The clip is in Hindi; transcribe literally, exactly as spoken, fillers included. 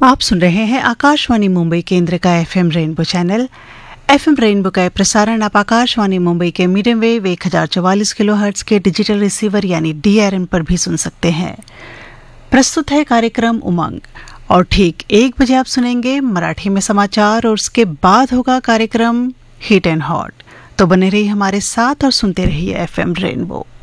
आप सुन रहे हैं आकाशवाणी मुंबई केंद्र का FM rainbow channel. FM rainbow का प्रसारण आप आकाशवाणी मुंबई के मीडियम वेव एक हजार चवालीस किलो हर्ट्ज के डिजिटल रिसीवर यानी डीआरएम पर भी सुन सकते हैं। प्रस्तुत है कार्यक्रम उमंग और ठीक एक बजे आप सुनेंगे मराठी में समाचार और उसके बाद होगा कार्यक्रम हिट एंड हॉट। तो बने रहिए हमारे साथ और सुनते रहिए एफएम रेनबो।